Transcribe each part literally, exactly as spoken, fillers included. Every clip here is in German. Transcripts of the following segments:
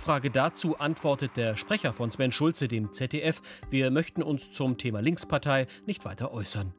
Umfrage dazu antwortet der Sprecher von Sven Schulze dem Z D F: Wir möchten uns zum Thema Linkspartei nicht weiter äußern.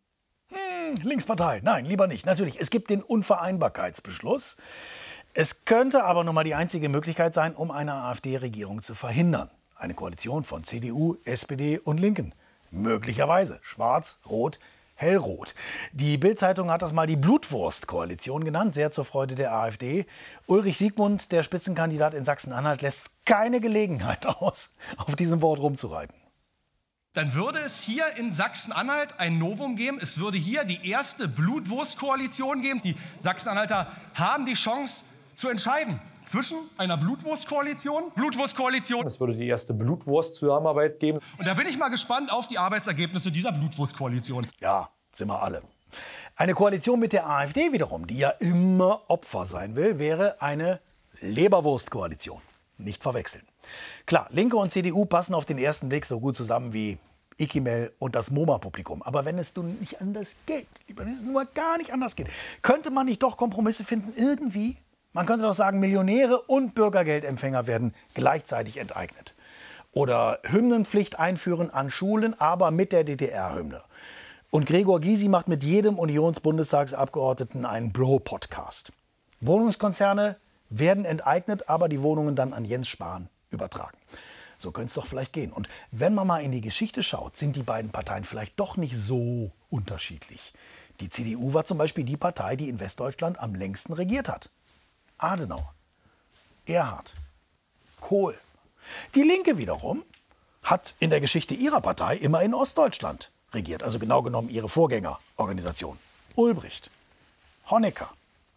Hm, Linkspartei, nein, lieber nicht. Natürlich, es gibt den Unvereinbarkeitsbeschluss. Es könnte aber nun mal die einzige Möglichkeit sein, um eine AfD-Regierung zu verhindern. Eine Koalition von C D U, S P D und Linken. Möglicherweise schwarz, rot, hellrot. Die Bild-Zeitung hat das mal die Blutwurst-Koalition genannt, sehr zur Freude der AfD. Ulrich Siegmund, der Spitzenkandidat in Sachsen-Anhalt, lässt keine Gelegenheit aus, auf diesem Wort rumzureiten. Dann würde es hier in Sachsen-Anhalt ein Novum geben. Es würde hier die erste Blutwurst-Koalition geben. Die Sachsen-Anhalter haben die Chance zu entscheiden zwischen einer Blutwurst-Koalition, Blutwurst-Koalition. Es würde die erste Blutwurst-Zusammenarbeit geben. Und da bin ich mal gespannt auf die Arbeitsergebnisse dieser Blutwurst-Koalition. Ja, sind wir alle. Eine Koalition mit der AfD wiederum, die ja immer Opfer sein will, wäre eine Leberwurst-Koalition. Nicht verwechseln. Klar, Linke und C D U passen auf den ersten Blick so gut zusammen wie Ikimel und das MoMA-Publikum. Aber wenn es nun nicht anders geht, wenn es nur gar nicht anders geht, könnte man nicht doch Kompromisse finden irgendwie? Man könnte doch sagen, Millionäre und Bürgergeldempfänger werden gleichzeitig enteignet. Oder Hymnenpflicht einführen an Schulen, aber mit der D D R-Hymne. Und Gregor Gysi macht mit jedem Unionsbundestagsabgeordneten einen Bro-Podcast. Wohnungskonzerne werden enteignet, aber die Wohnungen dann an Jens Spahn übertragen. So könnte es doch vielleicht gehen. Und wenn man mal in die Geschichte schaut, sind die beiden Parteien vielleicht doch nicht so unterschiedlich. Die C D U war zum Beispiel die Partei, die in Westdeutschland am längsten regiert hat. Adenauer, Erhard, Kohl. Die Linke wiederum hat in der Geschichte ihrer Partei immer in Ostdeutschland regiert. Also genau genommen ihre Vorgängerorganisation. Ulbricht, Honecker,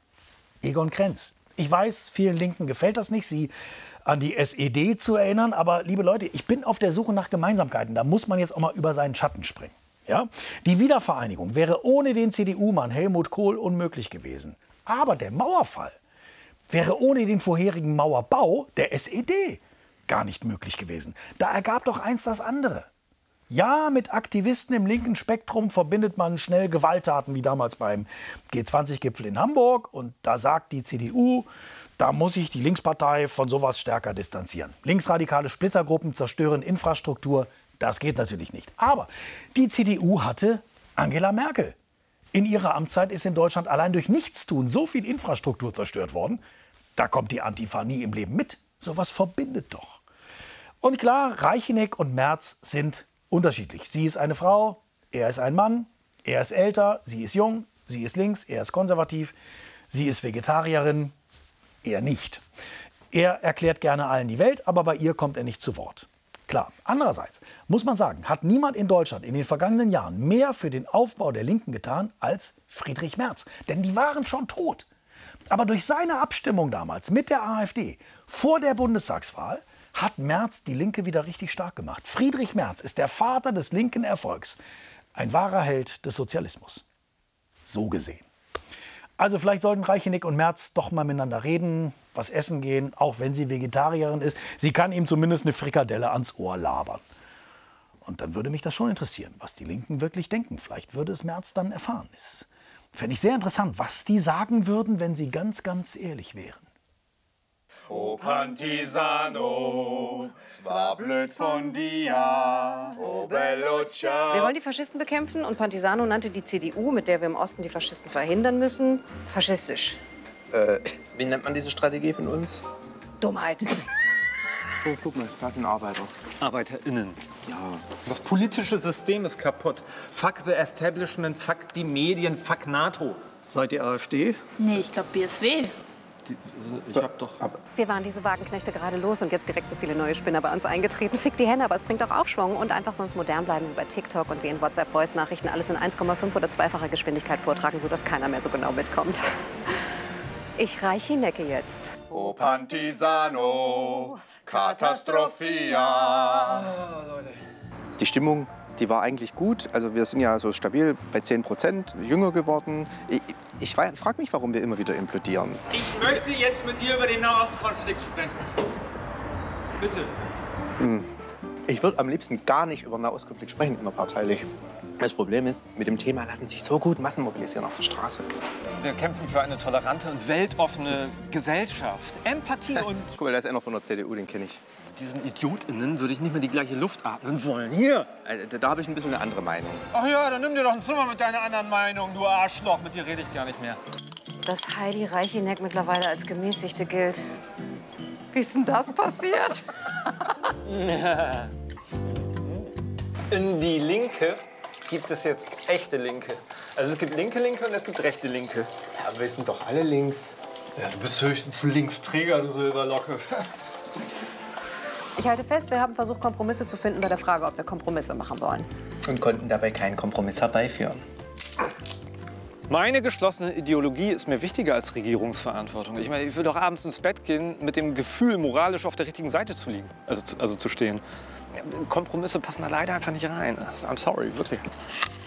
Egon Krenz. Ich weiß, vielen Linken gefällt das nicht, sie an die S E D zu erinnern. Aber liebe Leute, ich bin auf der Suche nach Gemeinsamkeiten. Da muss man jetzt auch mal über seinen Schatten springen. Ja? Die Wiedervereinigung wäre ohne den C D U-Mann Helmut Kohl unmöglich gewesen. Aber der Mauerfall wäre ohne den vorherigen Mauerbau der S E D gar nicht möglich gewesen. Da ergab doch eins das andere. Ja, mit Aktivisten im linken Spektrum verbindet man schnell Gewalttaten, wie damals beim G zwanzig Gipfel in Hamburg. Und da sagt die C D U, da muss sich die Linkspartei von sowas stärker distanzieren. Linksradikale Splittergruppen zerstören Infrastruktur. Das geht natürlich nicht. Aber die C D U hatte Angela Merkel. In ihrer Amtszeit ist in Deutschland allein durch Nichtstun so viel Infrastruktur zerstört worden. Da kommt die Antifa nie im Leben mit. Sowas verbindet doch. Und klar, Reicheneck und Merz sind unterschiedlich. Sie ist eine Frau, er ist ein Mann, er ist älter, sie ist jung, sie ist links, er ist konservativ, sie ist Vegetarierin, er nicht. Er erklärt gerne allen die Welt, aber bei ihr kommt er nicht zu Wort. Klar, andererseits muss man sagen, hat niemand in Deutschland in den vergangenen Jahren mehr für den Aufbau der Linken getan als Friedrich Merz. Denn die waren schon tot. Aber durch seine Abstimmung damals mit der AfD vor der Bundestagswahl hat Merz die Linke wieder richtig stark gemacht. Friedrich Merz ist der Vater des linken Erfolgs. Ein wahrer Held des Sozialismus. So gesehen. Also vielleicht sollten Reicheneck und Merz doch mal miteinander reden, was essen gehen, auch wenn sie Vegetarierin ist. Sie kann ihm zumindest eine Frikadelle ans Ohr labern. Und dann würde mich das schon interessieren, was die Linken wirklich denken. Vielleicht würde es Merz dann erfahren. Das fände ich sehr interessant, was die sagen würden, wenn sie ganz, ganz ehrlich wären. O Pantisano, es war blöd von dir, o Belluccia. Wir wollen die Faschisten bekämpfen und Pantisano nannte die C D U, mit der wir im Osten die Faschisten verhindern müssen, faschistisch. Äh, wie nennt man diese Strategie von uns? Dummheit. Oh, guck mal, da sind Arbeiter. ArbeiterInnen. Ja. Das politische System ist kaputt. Fuck the establishment, fuck die Medien, fuck NATO. Seid ihr AfD? Nee, ich glaube B S W. Die, ich hab doch... Wir waren diese Wagenknechte gerade los und jetzt direkt so viele neue Spinner bei uns eingetreten. Fick die Hände, aber es bringt auch Aufschwung und einfach sonst modern bleiben wie bei TikTok und wie in WhatsApp-Voice-Nachrichten alles in eins Komma fünf oder zweifacher Geschwindigkeit vortragen, sodass keiner mehr so genau mitkommt. Ich Reichenecke jetzt. O Pantisano, Katastrophia. Oh, Leute. Die Stimmung, die war eigentlich gut. Also wir sind ja so stabil bei zehn Prozent, jünger geworden. Ich, ich frage mich, warum wir immer wieder implodieren. Ich möchte jetzt mit dir über den Nahostkonflikt sprechen. Bitte. Hm. Ich würde am liebsten gar nicht über den Nahostkonflikt sprechen, innerparteilich. Das Problem ist, mit dem Thema lassen sich so gut Massen mobilisieren auf der Straße. Wir kämpfen für eine tolerante und weltoffene Gesellschaft. Empathie und... Guck mal, da ist einer von der C D U, den kenne ich. Diesen IdiotInnen würde ich nicht mehr die gleiche Luft atmen wollen. Hier! Also, da da habe ich ein bisschen eine andere Meinung. Ach ja, dann nimm dir doch ein Zimmer mit deiner anderen Meinung, du Arschloch. Mit dir rede ich gar nicht mehr. Dass Heidi Reichineck mittlerweile als Gemäßigte gilt. Wie ist denn das passiert? In die Linke gibt es jetzt echte Linke. Also es gibt linke Linke und es gibt rechte Linke. Ja, wir sind doch alle links. Ja, du bist höchstens Linksträger, du Silberlocke. Ich halte fest, wir haben versucht, Kompromisse zu finden bei der Frage, ob wir Kompromisse machen wollen. Und konnten dabei keinen Kompromiss herbeiführen. Meine geschlossene Ideologie ist mir wichtiger als Regierungsverantwortung. Ich meine, ich will doch abends ins Bett gehen mit dem Gefühl, moralisch auf der richtigen Seite zu liegen, also, also zu stehen. Kompromisse passen da leider einfach nicht rein. I'm sorry, wirklich.